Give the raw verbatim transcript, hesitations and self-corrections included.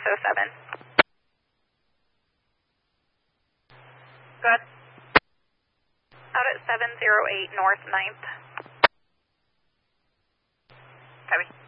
oh seven. Go ahead. Out at seven oh eight North ninth. Copy.